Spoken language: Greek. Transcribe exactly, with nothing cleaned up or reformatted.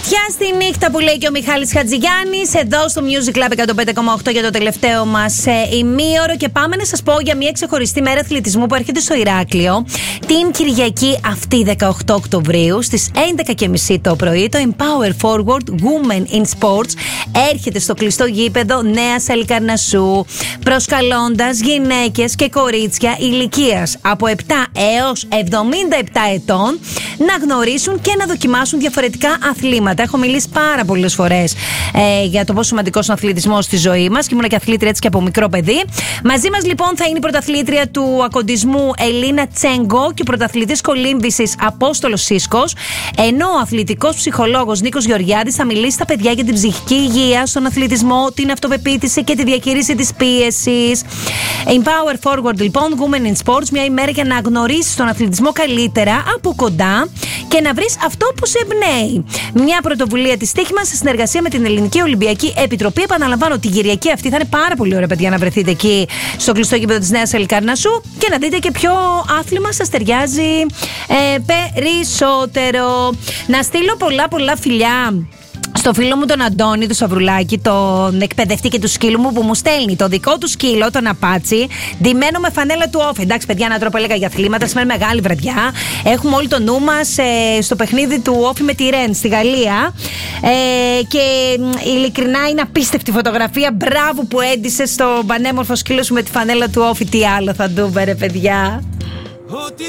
Φωτιά στη νύχτα που λέει και ο Μιχάλης Χατζηγιάννης εδώ στο Music Club εκατόν πέντε κόμμα οκτώ για το τελευταίο μας ε, ημίωρο. Και πάμε να σας πω για μια ξεχωριστή μέρα αθλητισμού που έρχεται στο Ηράκλειο την Κυριακή αυτή, δεκαοκτώ Οκτωβρίου, στις έντεκα και μισή το πρωί. Το Empower Forward Women in Sports έρχεται στο κλειστό γήπεδο Νέας Αλικαρνασσού, προσκαλώντας γυναίκες και κορίτσια ηλικίας από επτά έως εβδομήντα επτά ετών να γνωρίσουν και να δοκιμάσουν διαφορετικά αθλήματα. Έχω μιλήσει πάρα πολλές φορές ε, για το πόσο σημαντικός είναι ο αθλητισμός στη ζωή μας και ήμουν και αθλήτρια έτσι και από μικρό παιδί. Μαζί μας λοιπόν θα είναι η πρωταθλήτρια του ακοντισμού Ελίνα Τσέγκο και ο πρωταθλητής κολύμβησης Απόστολος Σίσκος, ενώ ο αθλητικός ψυχολόγος Νίκος Γεωργιάδης θα μιλήσει στα παιδιά για την ψυχική υγεία, στον αθλητισμό, την αυτοπεποίθηση και τη διαχείριση της πίεσης. Empower Forward λοιπόν, Women in Sports, μια ημέρα για να γνωρίσεις τον αθλητισμό καλύτερα από κοντά και να βρεις αυτό που σε εμπνέει. Μια πρωτοβουλία της Στίχημας σε συνεργασία με την Ελληνική Ολυμπιακή Επιτροπή. Επαναλαμβάνω, την Κυριακή αυτή θα είναι πάρα πολύ ωραία, παιδιά, να βρεθείτε εκεί στο κλειστό γήπεδο της Νέας Αλικαρνασσού και να δείτε και ποιο άθλημα σας ταιριάζει ε, περισσότερο. Να στείλω πολλά πολλά φιλιά στο φίλο μου τον Αντώνη, του Σαβρουλάκη, τον εκπαιδευτή και του σκύλου μου, που μου στέλνει το δικό του σκύλο, τον Απάτσι, ντυμένο με φανέλα του Όφη. Εντάξει, παιδιά, να τρόπο έλεγα για αθλήματα, σήμερα μεγάλη βραδιά. Έχουμε όλο το νου μας ε, στο παιχνίδι του Όφη με τη Ρεν στη Γαλλία. Ε, και ε, ειλικρινά είναι απίστευτη φωτογραφία. Μπράβο που έντυσε στο πανέμορφο σκύλο σου με τη φανέλα του Όφη. Τι άλλο θα ντούμπε, ρε παιδιά.